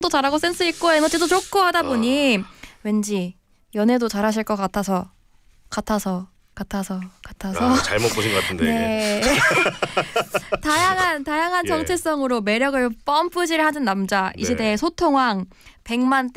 또 잘하고 센스 있고 에너지도 좋고 하다 보니 왠지 연애도 잘하실 것 같아서. 잘못 보신 것 같은데. 네. 다양한 예. 정체성으로 매력을 뻔뿌질하는 남자. 이 네. 시대의 소통왕 100만